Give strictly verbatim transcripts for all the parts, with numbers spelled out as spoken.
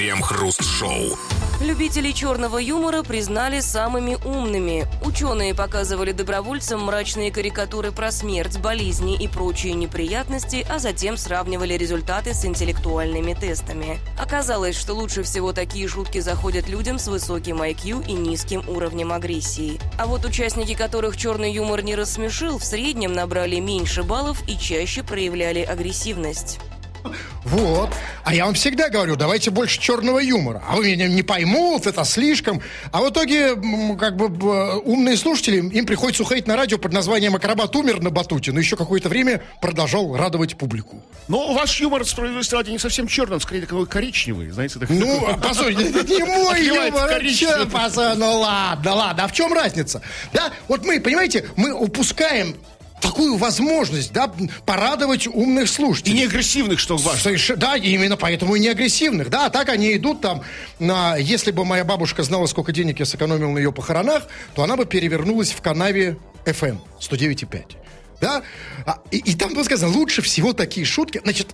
Крем-хруст-шоу. Любителей черного юмора признали самыми умными. Ученые показывали добровольцам мрачные карикатуры про смерть, болезни и прочие неприятности, а затем сравнивали результаты с интеллектуальными тестами. Оказалось, что лучше всего такие шутки заходят людям с высоким ай кью и низким уровнем агрессии. А вот участники, которых черный юмор не рассмешил, в среднем набрали меньше баллов и чаще проявляли агрессивность. Вот. А я вам всегда говорю, давайте больше черного юмора. А вы меня не поймут, это слишком. А в итоге, как бы, умные слушатели, им приходится уходить на радио под названием «Акробат умер на батуте», но еще какое-то время продолжал радовать публику. Но ваш юмор, справедливости ради, не совсем черный, он скорее такой коричневый, знаете. Так... Ну, послушайте, это не мой юмор. Ну ладно, ладно, а в чем разница? Да, вот мы, понимаете, мы упускаем такую возможность, да, порадовать умных слушателей. И не агрессивных, что важно. Соверш... Да, именно поэтому и не агрессивных. Да, а так они идут там на... Если бы моя бабушка знала, сколько денег я сэкономил на ее похоронах, то она бы перевернулась в канаве эф эм сто девять и пять. Да? И, и там было сказано, лучше всего такие шутки... Значит,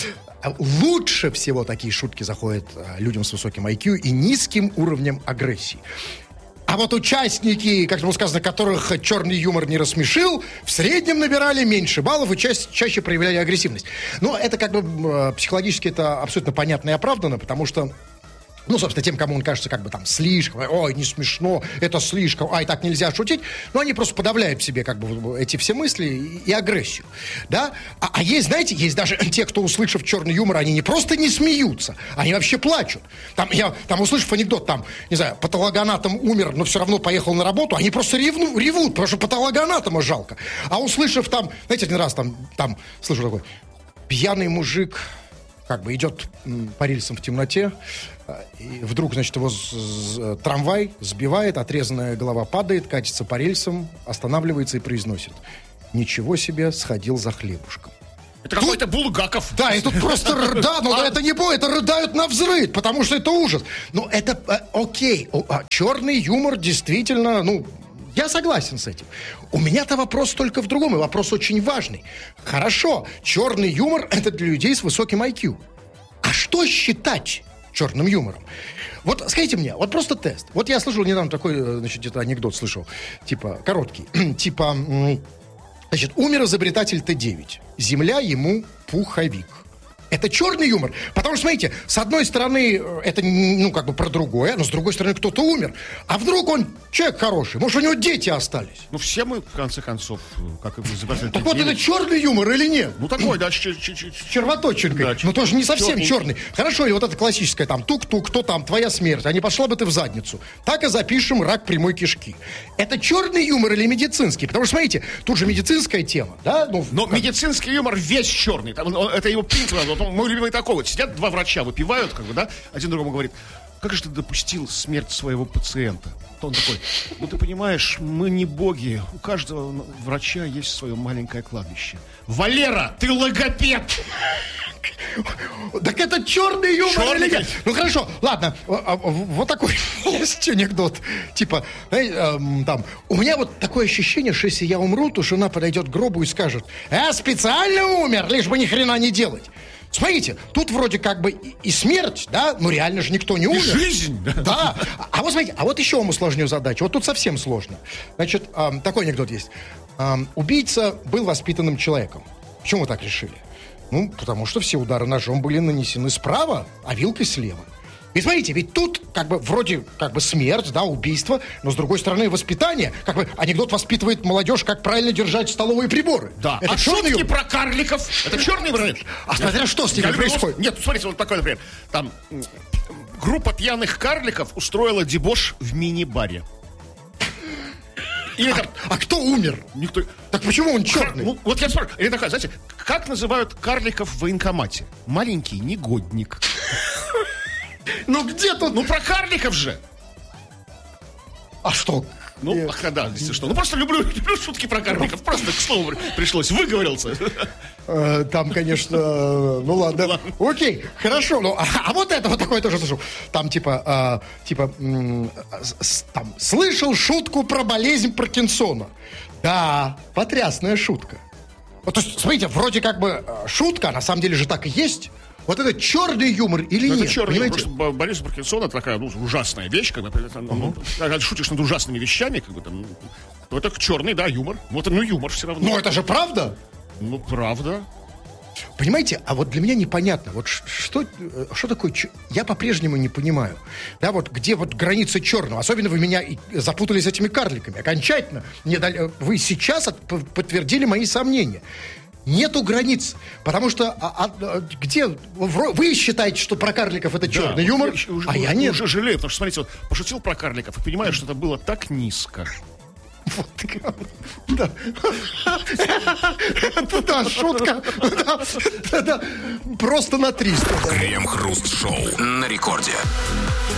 лучше всего такие шутки заходят людям с высоким ай кью и низким уровнем агрессии. А вот участники, как было сказано, которых черный юмор не рассмешил, в среднем набирали меньше баллов и ча- чаще проявляли агрессивность. Но это как бы психологически это абсолютно понятно и оправдано, потому что, ну, собственно, тем, кому он кажется как бы там слишком, ой, не смешно, это слишком, ай, так нельзя шутить, но они просто подавляют в себе как бы эти все мысли и, и агрессию, да? А, а есть, знаете, есть даже те, кто, услышав черный юмор, они не просто не смеются, они вообще плачут. Там, я, там услышав анекдот, там, не знаю, патологоанатом умер, но все равно поехал на работу, они просто ревну, ревут, потому что патологоанатома жалко. А услышав там, знаете, один раз там, там слышу такой, пьяный мужик как бы идет по рельсам в темноте, и вдруг, значит, его с- с- трамвай сбивает, отрезанная голова падает, катится по рельсам, останавливается и произносит: «Ничего себе, сходил за хлебушком». Это какой-то Булгаков. Да, и тут просто, да, но это не бой, это рыдают на взрыв, потому что это ужас. Но это, э, окей, О, а, черный юмор действительно, ну, я согласен с этим. У меня-то вопрос только в другом, и вопрос очень важный. Хорошо, черный юмор — это для людей с высоким ай кью. А что считать черным юмором? Вот скажите мне, вот просто тест. Вот я слышал недавно такой, значит, где-то анекдот слышал, типа, короткий, типа, значит, умер изобретатель Т девять, земля ему пуховик. Это черный юмор. Потому что, смотрите, с одной стороны, это, ну, как бы про другое, но с другой стороны, кто-то умер. А вдруг он человек хороший? Может, у него дети остались? Ну, все мы, в конце концов, как и изобретатель Так вот, это черный юмор или нет? Ну, такой, да, ч- ч- ч- червоточинкой. Да, ну, тоже не совсем черный. черный. Хорошо, и вот это классическое, там, тук-тук, кто там, твоя смерть, а не пошла бы ты в задницу. Так и запишем рак прямой кишки. Это черный юмор или медицинский? Потому что, смотрите, тут же медицинская тема, да? Ну, Но как... медицинский юмор весь черный. Там, он, это его принцип. Вот, мой любимый такой вот. Сидят два врача, выпивают, как бы, да? Один другому говорит: как же ты допустил смерть своего пациента? То он такой: ну, ты понимаешь, мы не боги. У каждого врача есть свое маленькое кладбище. Валера, ты логопед! Так это черный юмор Черный? или нет? Ну хорошо, ладно, вот такой есть анекдот. Типа, эм, там, у меня вот такое ощущение, что если я умру, то жена подойдет к гробу и скажет: я специально умер, лишь бы ни хрена не делать. Смотрите, тут вроде как бы и, и смерть, да, но реально же никто не умер. И жизнь. Да. А вот смотрите, а вот еще вам усложню задачу. Вот тут совсем сложно. Значит, эм, такой анекдот есть. Эм, убийца был воспитанным человеком. Почему вы так решили? Ну, потому что все удары ножом были нанесены справа, а вилкой слева. И смотрите, ведь тут как бы вроде как бы смерть, да, убийство, но с другой стороны воспитание. Как бы анекдот воспитывает молодежь, как правильно держать столовые приборы. Да. Это а черный шутки юмор? про карликов. Это черный юмор? А смотря что с ними происходит. Нет, смотрите, вот такой, например. Там группа пьяных карликов устроила дебош в мини-баре. Или а, там, а кто умер? Никто. Так почему он черный? Ну, вот я спрашиваю, или такая, знаете, как называют карликов в военкомате? Маленький негодник. Ну где тут? Ну про карликов же. А что? Ну, Нет. ах, да, если что. Ну, просто люблю, люблю шутки про карликов. Просто к слову пришлось, выговорился. Э, Там, конечно, э, ну ладно. Ладно. Окей, хорошо. Ну, а, а вот это вот такое тоже слышал. Там типа, э, типа, м, с- с- там, слышал шутку про болезнь Паркинсона. Да, потрясная шутка. Вот, то есть, смотрите, вроде как бы э, шутка, а на самом деле же так и есть. Вот это черный юмор или Ну, нет? это черный юмор, понимаете? потому что болезнь Паркинсона такая, ну, ужасная вещь, когда ну, когда ты шутишь над ужасными вещами, как бы там, ну, это черный, да, юмор. Вот, ну, юмор все равно. Ну, это же правда. Ну, правда. Понимаете, а вот для меня непонятно, вот ш- что, э, что такое, чё- я по-прежнему не понимаю, да, вот где вот граница черного, особенно вы меня и запутали с этими карликами, окончательно, не дали- вы сейчас от- п- подтвердили мои сомнения. Нету границ, потому что а, а, где, вро- вы считаете, что про карликов это черный Да, юмор, вот я уже, а я нет. уже жалею, потому что, смотрите, вот пошутил про карликов и понимаешь, что это было так низко. Вот, да. Это да, шутка. Да, да, да. Просто на триста. Крем-хруст-шоу на рекорде.